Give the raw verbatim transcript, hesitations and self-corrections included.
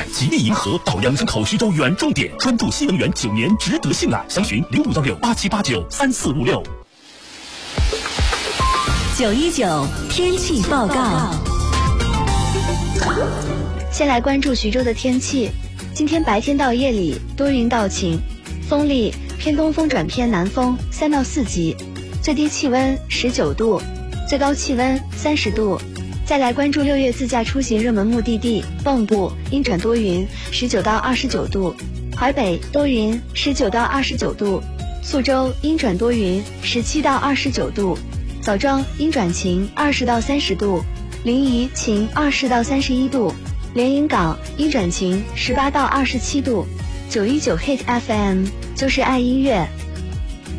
爱吉利银河到阳城口徐州远重点，专注新能源九年，值得信赖。详询零五幺六八七八九三四五六。 九一九天气报告。 先来关注徐州的天气。今天白天到夜里多云到晴，风力偏东风转偏南风三到四级，最低气温十九度，最高气温三十度。再来关注六月自驾出行热门目的地：蚌埠阴转多云，十九到二十九度；淮北多云，十九到二十九度；宿州阴转多云，十七到二十九度；枣庄阴转晴，二十到三十度；临沂晴，二十到三十一度；连云港阴转晴，十八到二十七度。九一九 Hit F M 就是爱音乐，